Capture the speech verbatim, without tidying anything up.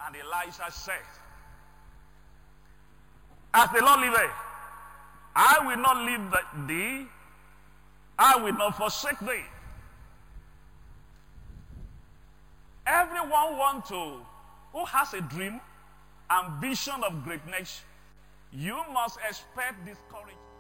And Elisha said, as the Lord liveth, I will not leave thee, I will not forsake thee. Everyone want to, who has a dream, ambition of greatness, you must expect discouragement.